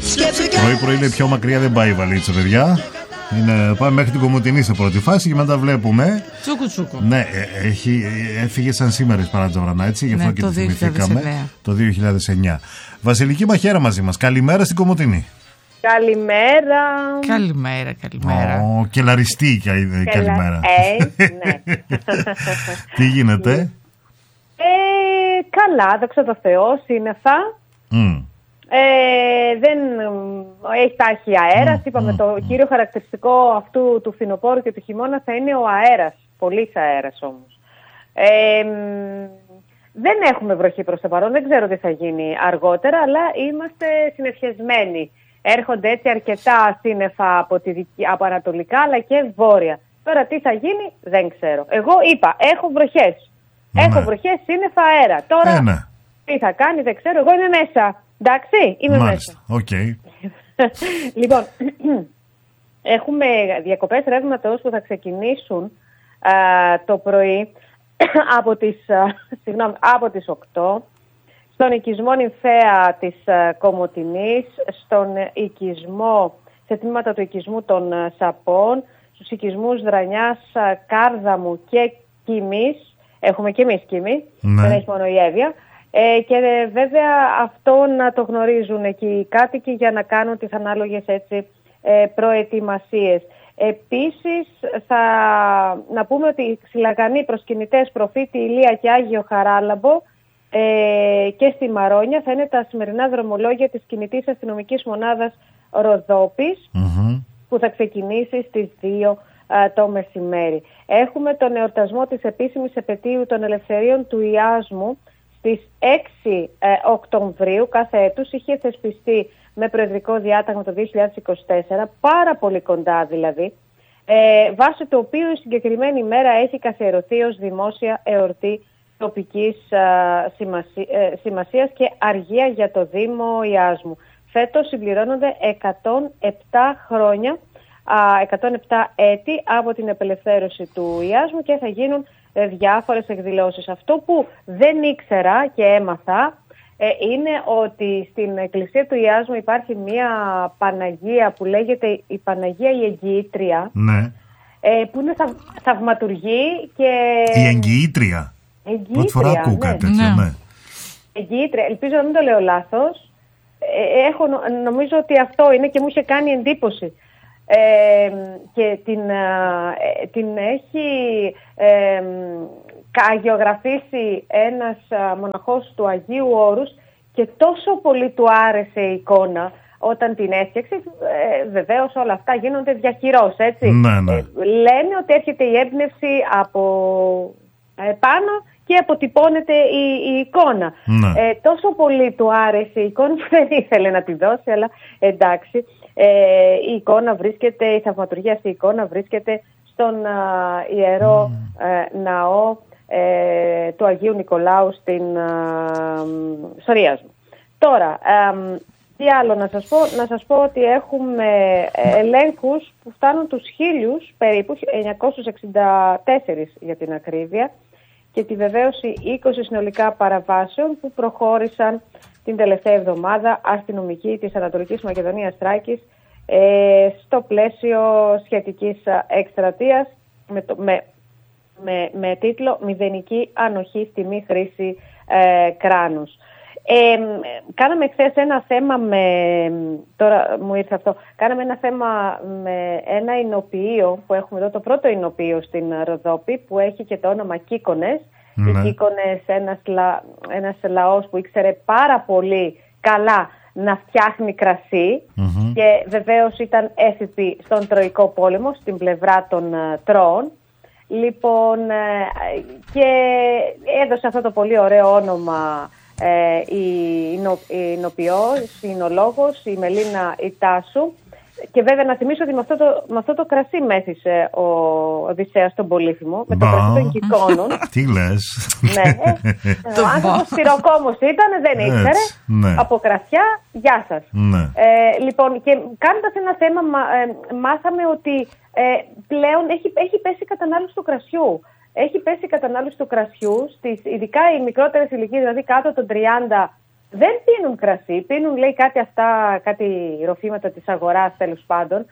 Πρωί-πρωί είναι πιο μακριά, δεν πάει η βαλίτσα, παιδιά. Πάμε μέχρι την Κομοτηνή σε πρώτη φάση και μετά βλέπουμε. Τσούκου. Ναι, έφυγε σαν σήμερα η Σπαράτζοβρανα, έτσι, γι' αυτό και το τη θυμηθήκαμε. Το 2009. Βασιλική Μαχαίρα μαζί μας. Καλημέρα στην Κομοτηνή. Καλημέρα. Και λαριστή καλημέρα. Ναι. Τι γίνεται? Καλά, δόξα τω Θεώ, σύννεφα. Δεν έχει τάχει αέρας. Είπαμε το κύριο χαρακτηριστικό αυτού του φθινοπόρου και του χειμώνα θα είναι ο αέρας. Πολύς αέρας όμως. Δεν έχουμε βροχή προς το παρόν. Δεν ξέρω τι θα γίνει αργότερα, αλλά είμαστε συνεφιασμένοι. Έρχονται έτσι αρκετά σύννεφα από ανατολικά αλλά και βόρεια. Τώρα τι θα γίνει δεν ξέρω. Εγώ είπα έχω βροχές. Ναι. Έχω βροχές, σύννεφα, αέρα. Τώρα τι θα κάνει δεν ξέρω. Εγώ είμαι μέσα. Εντάξει, είμαι μέσα. Okay. Λοιπόν, έχουμε διακοπές ρεύματος που θα ξεκινήσουν το πρωί από τις 8 στον οικισμό Νυμφαία της Κομοτηνής, σε τμήματα του οικισμού των Σαπών, στους οικισμούς Δρανιάς, Κάρδαμου και Κιμής. Έχουμε και εμείς Κιμή, δεν έχει μόνο η Εύβοια. Και βέβαια αυτό να το γνωρίζουν εκεί οι κάτοικοι για να κάνουν τις ανάλογες προετοιμασίες. Επίσης να πούμε ότι Ξυλαγανή, Προσκυνητές, Προφήτη, Ηλία και Άγιο Χαράλαμπο και στη Μαρόνια θα είναι τα σημερινά δρομολόγια της κινητής αστυνομικής μονάδας Ροδόπης που θα ξεκινήσει στις 2 το μεσημέρι. Έχουμε τον εορτασμό της επίσημης επετείου των ελευθερίων του Ιάσμου στις 6 Οκτωβρίου κάθε έτους. Είχε θεσπιστεί με προεδρικό διάταγμα το 2024, πάρα πολύ κοντά δηλαδή, βάσει το οποίο η συγκεκριμένη ημέρα έχει καθιερωθεί ως δημόσια εορτή τοπικής σημασίας και αργία για το Δήμο Ιάσμου. Φέτος συμπληρώνονται 107 χρόνια, 107 έτη από την απελευθέρωση του Ιάσμου και θα γίνουν διάφορες εκδηλώσεις. Αυτό που δεν ήξερα και έμαθα είναι ότι στην εκκλησία του Ιάσμου υπάρχει μια Παναγία που λέγεται η Παναγία η Εγγυήτρια, που είναι θαυματουργή και... Η Εγγυήτρια. Πρώτη φορά ακούω κάτι τέτοιο, Εγγυήτρια, ελπίζω να μην το λέω λάθος. Νομίζω ότι αυτό είναι και μου είχε κάνει εντύπωση. Και την έχει αγιογραφήσει ένας μοναχός του Αγίου Όρους και τόσο πολύ του άρεσε η εικόνα όταν την έφτιαξε. Βεβαίως όλα αυτά γίνονται διαχειρός, έτσι. Λένε ότι έρχεται η έμπνευση από πάνω και αποτυπώνεται η εικόνα. Τόσο πολύ του άρεσε η εικόνα που δεν ήθελε να τη δώσει, αλλά εντάξει. Η εικόνα βρίσκεται, η θαυματουργία αυτή η εικόνα βρίσκεται στον Ιερό Ναό του Αγίου Νικολάου στο Ριάσμο. Τώρα, τι άλλο να σας πω? Να σας πω ότι έχουμε ελέγχους που φτάνουν τους 1.000 περίπου, 964 για την ακρίβεια, και τη βεβαίωση 20 συνολικά παραβάσεων που προχώρησαν την τελευταία εβδομάδα αστυνομική της Ανατολικής Μακεδονίας Θράκης στο πλαίσιο σχετικής εκστρατείας με τίτλο «Μηδενική ανοχή στη μη χρήση κράνους». Κάναμε χθες ένα θέμα τώρα μου ήρθε αυτό, κάναμε ένα θέμα με ένα εινοποιείο που έχουμε εδώ, το πρώτο εινοποιείο στην Ροδόπη, που έχει και το όνομα Κίκονες. Οι Κίκονες, ένας λαός που ήξερε πάρα πολύ καλά να φτιάχνει κρασί και βεβαίως ήταν έφυπη στον Τροϊκό πόλεμο, στην πλευρά των Τρώων. Λοιπόν, και έδωσε αυτό το πολύ ωραίο όνομα η εινοποιός, η εινολόγος, η Μελίνα Ιτάσου. Και βέβαια να θυμίσω ότι με αυτό το κρασί μέθησε ο Οδυσσέας τον Πολύφημο, με το κρασί των Κικώνων. Τι λες? Ναι, ο άνθρωπος πυροκόμος ήταν, δεν ήξερε, από κρασιά, γεια σας. Λοιπόν, και κάνοντας ένα θέμα μάθαμε ότι πλέον έχει πέσει η κατανάλωση του κρασιού. Έχει πέσει η κατανάλωση του κρασιού, ειδικά οι μικρότερες ηλικίες, δηλαδή κάτω των 30, δεν πίνουν κρασί, πίνουν λέει κάτι ροφήματα της αγοράς τέλος πάντων.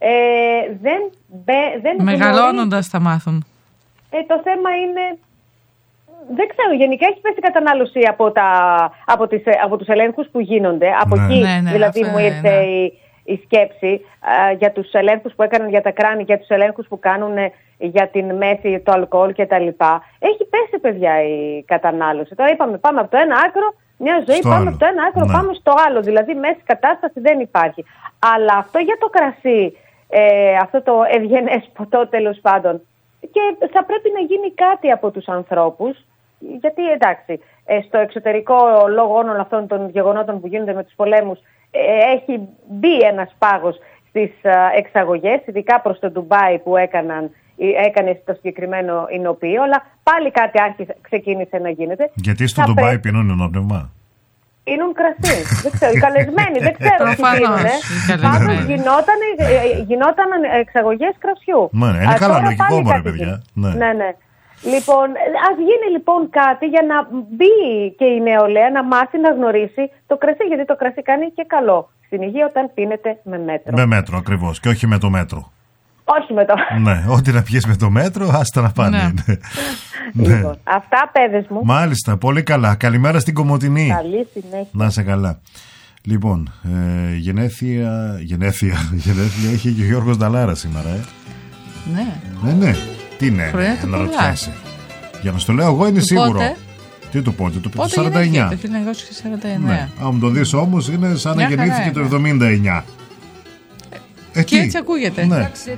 Δεν μεγαλώνοντας θα μάθουν. Το θέμα είναι, δεν ξέρω, γενικά έχει πέσει η κατανάλωση από τους ελέγχους που γίνονται. Από εκεί δηλαδή μου ήρθε η σκέψη για τους ελέγχους που έκαναν για τα κράνη, για τους ελέγχους που κάνουν για την μέθη, το αλκοόλ κτλ. Έχει πέσει, παιδιά, η κατανάλωση. Τώρα είπαμε, πάμε από το ένα άκρο, μια ζωή, πάμε από το ένα άκρο, πάμε στο άλλο. Δηλαδή, μέση κατάσταση δεν υπάρχει. Αλλά αυτό για το κρασί, αυτό το ευγενές ποτό τέλος πάντων, και θα πρέπει να γίνει κάτι από τους ανθρώπους, γιατί εντάξει, στο εξωτερικό λόγω όλων αυτών των γεγονότων που γίνονται με τους πολέμους, έχει μπει ένας πάγος στις εξαγωγές, ειδικά προς το Ντουμπάι που έκανε το συγκεκριμένο εινοποιείο, αλλά πάλι κάτι ξεκίνησε να γίνεται. Γιατί στο Ντουμπάι πίνουν ενόπνευμα? Πίνουν κρασί. Δεν ξέρω, οι καλεσμένοι, δεν ξέρω τι πίνουνε. Πάντως γινόταν εξαγωγές κρασιού. Ναι, είναι καλά, λογικό μωρέ, παιδιά. Ναι. Λοιπόν, ας γίνει λοιπόν κάτι για να μπει και η νεολαία να μάθει να γνωρίσει το κρασί, γιατί το κρασί κάνει και καλό στην υγεία όταν πίνεται με μέτρο. Με μέτρο ακριβώς, και όχι με το μέτρο. Όχι με το. Ναι, ό,τι να πιεις με το μέτρο, άστα να πάνε. Λοιπόν, αυτά, παιδες μου. Μάλιστα, πολύ καλά. Καλημέρα στην Κομοτηνή. Καλή συνέχεια. Να είσαι καλά. Λοιπόν, γενέθλια έχει και ο Γιώργος Νταλάρα σήμερα, Ναι. Τι ναι, να ρωτιάσει. Για να στο λέω εγώ είναι σίγουρο. Τι του πότε, το 49. Το 1949. Ναι. Αν μου το δεις όμως είναι σαν να γεννήθηκε το 79. Και έτσι ακούγεται. Ναι.